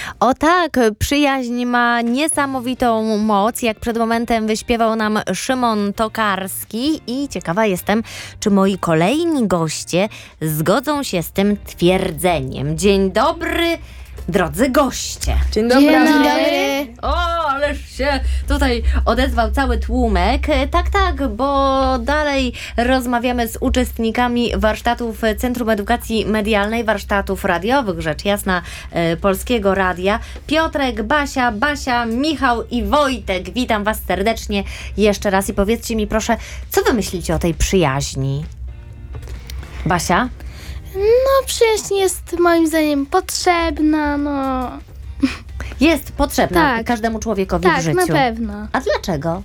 O tak, przyjaźń ma niesamowitą moc, jak przed momentem wyśpiewał nam Szymon Tokarski i ciekawa jestem, czy moi kolejni goście zgodzą się z tym twierdzeniem. Dzień dobry, drodzy goście. Dzień dobry. Dzień dobry. O, ależ się tutaj odezwał cały tłumek. Tak, bo dalej rozmawiamy z uczestnikami warsztatów Centrum Edukacji Medialnej, warsztatów radiowych, rzecz jasna, Polskiego Radia. Piotrek, Basia, Michał i Wojtek. Witam Was serdecznie jeszcze raz i powiedzcie mi proszę, co wy myślicie o tej przyjaźni? Basia? No, przyjaźń jest moim zdaniem potrzebna, no. Jest potrzebna Tak. każdemu człowiekowi w Tak, życiu. na pewno. A dlaczego?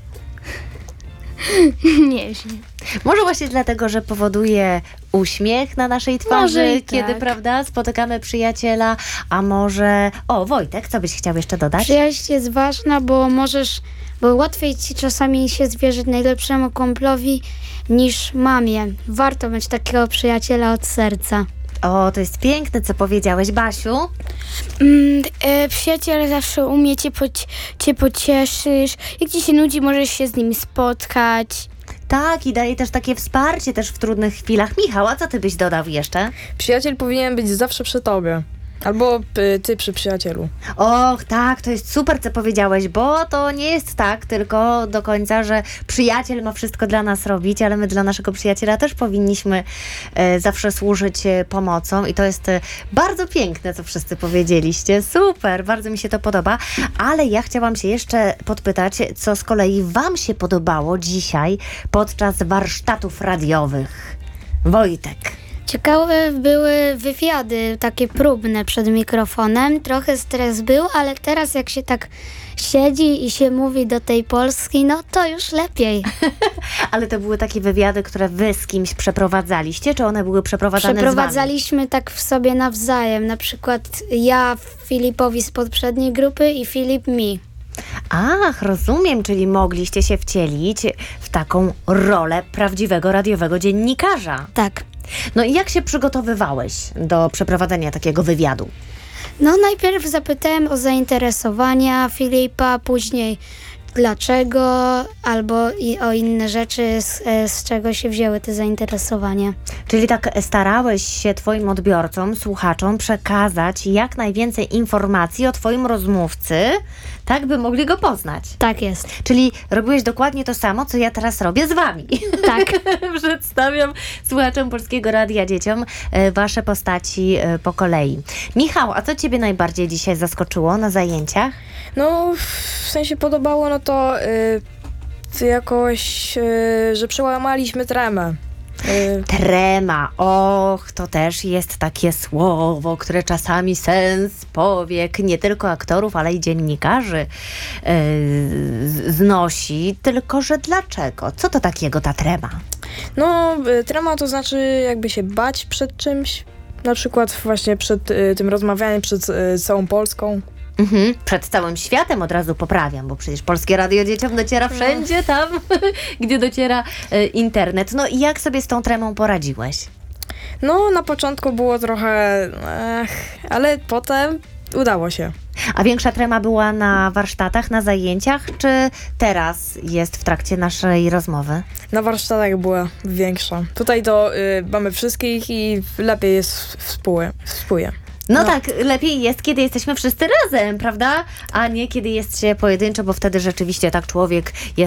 Nie wiem. Może właśnie dlatego, że powoduje uśmiech na naszej twarzy, Może i kiedy, tak. prawda, spotykamy przyjaciela, a może... O, Wojtek, co byś chciał jeszcze dodać? Przyjaźń jest ważna, bo łatwiej ci czasami się zwierzyć najlepszemu kumplowi niż mamie. Warto mieć takiego przyjaciela od serca. O, to jest piękne, co powiedziałeś, Basiu. Przyjaciel zawsze umie cię pocieszyć. Jak ci się nudzi, możesz się z nim spotkać. Tak, i daje też takie wsparcie też w trudnych chwilach. Michał, a co ty byś dodał jeszcze? Przyjaciel powinien być zawsze przy tobie. Albo ty przy przyjacielu. Och, tak, to jest super, co powiedziałeś, bo to nie jest tak tylko do końca, że przyjaciel ma wszystko dla nas robić, ale my dla naszego przyjaciela też powinniśmy zawsze służyć pomocą i to jest bardzo piękne, co wszyscy powiedzieliście. Super, bardzo mi się to podoba, ale ja chciałam się jeszcze podpytać, co z kolei Wam się podobało dzisiaj podczas warsztatów radiowych. Wojtek. Ciekawe były wywiady, takie próbne przed mikrofonem. Trochę stres był, ale teraz jak się tak siedzi i się mówi do tej Polski, no to już lepiej. Ale to były takie wywiady, które wy z kimś przeprowadzaliście, czy one były przeprowadzane z wami? Przeprowadzaliśmy tak w sobie nawzajem. Na przykład ja Filipowi z poprzedniej grupy i Filip mi. Ach, rozumiem, czyli mogliście się wcielić w taką rolę prawdziwego radiowego dziennikarza. Tak. No i jak się przygotowywałeś do przeprowadzenia takiego wywiadu? No najpierw zapytałem o zainteresowania Filipa, później dlaczego, albo i o inne rzeczy, z czego się wzięły te zainteresowania. Czyli tak starałeś się twoim odbiorcom, słuchaczom przekazać jak najwięcej informacji o twoim rozmówcy, tak by mogli go poznać. Tak jest. Czyli robiłeś dokładnie to samo, co ja teraz robię z wami. Tak. Przedstawiam słuchaczom Polskiego Radia, dzieciom wasze postaci po kolei. Michał, a co ciebie najbardziej dzisiaj zaskoczyło na zajęciach? No, w sensie podobało, no to jakoś, że przełamaliśmy tremę. Trema, och, to też jest takie słowo, które czasami sens powiek nie tylko aktorów, ale i dziennikarzy znosi. Tylko, że dlaczego? Co to takiego ta trema? No, trema to znaczy jakby się bać przed czymś. Na przykład właśnie przed tym rozmawianiem przed całą Polską. Przed całym światem od razu poprawiam, bo przecież Polskie Radio dzieciom dociera wszędzie tam, gdzie dociera internet. No i jak sobie z tą tremą poradziłeś? No, na początku było trochę, ale potem udało się. A większa trema była na warsztatach, na zajęciach, czy teraz jest w trakcie naszej rozmowy? Na warsztatach była większa. Tutaj to mamy wszystkich i lepiej jest współje. No tak, lepiej jest, kiedy jesteśmy wszyscy razem, prawda? A nie kiedy jest się pojedynczo, bo wtedy rzeczywiście tak człowiek jest